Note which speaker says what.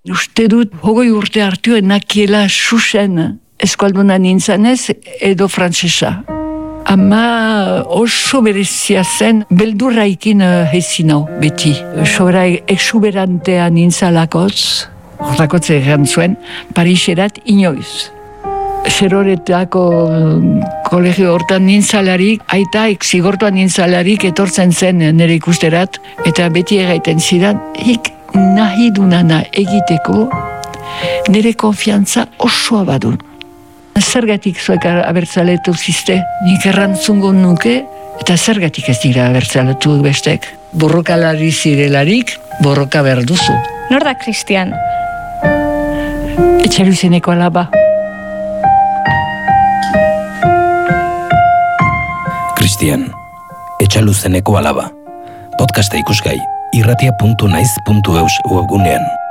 Speaker 1: Uste dut, 20 urte hartu enakiela susen eskualduna nintzanez edo frantsesa. Ama oso berezia zen, beldurraikin hezinau beti. Sobera exuberantea nintzalakotz, hortakotze egan zuen, Pariserat inoiz. Zeroretako kolegio hortan nintzalarik, aitak zigortuan nintzalarik etortzen zen nire ikusterat, eta beti egaiten zidan, hik nahi dunana egiteko, nire konfiantza osoa badun. Zergatik zuek abertzaletu ziste, nik errantzungo nuke, eta zergatik ez dira abertzaletu bestek. Borrokalari zirelarik, borroka behar duzu.
Speaker 2: Nor da Cristian?
Speaker 1: Etxeluzeneko alaba.
Speaker 3: Cristian, Etxaluzeneko alaba. Podcasta ikusgai, irratia.naiz.eus webgunean.